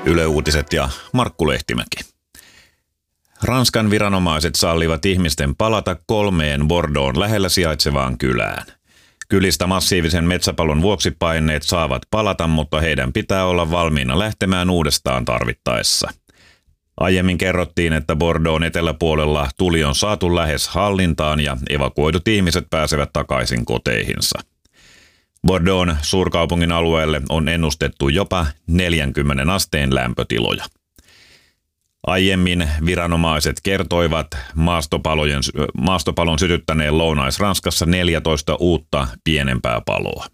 Yle Uutiset ja Markku Lehtimäki. Ranskan viranomaiset sallivat ihmisten palata 3 Bordeaux'n lähellä sijaitsevaan kylään. Kylistä massiivisen metsäpalon vuoksi paineet saavat palata, mutta heidän pitää olla valmiina lähtemään uudestaan tarvittaessa. Aiemmin kerrottiin, että Bordeaux'n eteläpuolella tuli on saatu lähes hallintaan ja evakuoidut ihmiset pääsevät takaisin koteihinsa. Bordeaux'n suurkaupungin alueelle on ennustettu jopa 40 asteen lämpötiloja. Aiemmin viranomaiset kertoivat maastopalon sytyttäneen Lounais-Ranskassa 14 uutta pienempää paloa.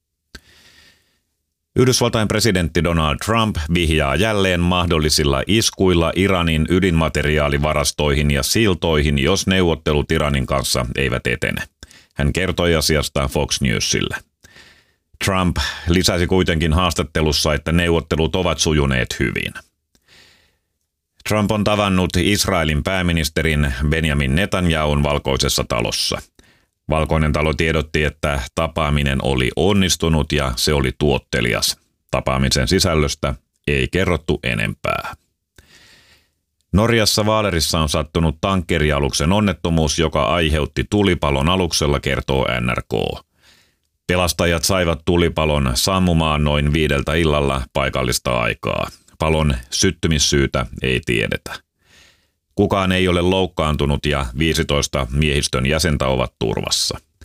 Yhdysvaltain presidentti Donald Trump vihjaa jälleen mahdollisilla iskuilla Iranin ydinmateriaalivarastoihin ja siltoihin, jos neuvottelut Iranin kanssa eivät etene. Hän kertoi asiasta Fox Newsille. Trump lisäsi kuitenkin haastattelussa, että neuvottelut ovat sujuneet hyvin. Trump on tavannut Israelin pääministerin Benjamin Netanyahun Valkoisessa talossa. Valkoinen talo tiedotti, että tapaaminen oli onnistunut ja se oli tuottelias. Tapaamisen sisällöstä ei kerrottu enempää. Norjassa Vaalerissa on sattunut tankkerialuksen onnettomuus, joka aiheutti tulipalon aluksella, kertoo NRK. Pelastajat saivat tulipalon sammumaan noin 5 illalla paikallista aikaa. Palon syttymissyytä ei tiedetä. Kukaan ei ole loukkaantunut ja 15 miehistön jäsentä ovat turvassa.